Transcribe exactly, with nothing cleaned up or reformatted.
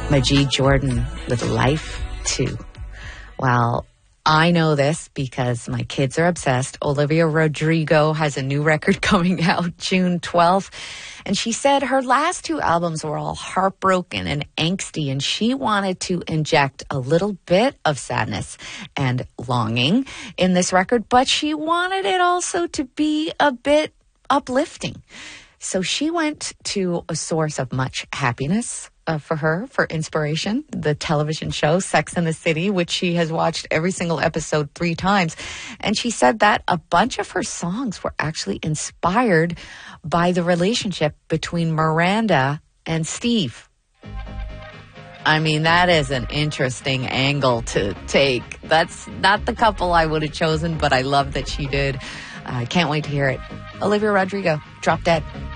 Majid Jordan with Life two. Well, I know this because my kids are obsessed. Olivia Rodrigo has a new record coming out June twelfth. And she said her last two albums were all heartbroken and angsty, and she wanted to inject a little bit of sadness and longing in this record, but she wanted it also to be a bit uplifting. So she went to a source of much happiness uh, for her, for inspiration, the television show Sex and the City, which she has watched every single episode three times. And she said that a bunch of her songs were actually inspired by the relationship between Miranda and Steve. I mean, that is an interesting angle to take. That's not the couple I would have chosen, but I love that she did. I uh, can't wait to hear it. Olivia Rodrigo, Drop Dead.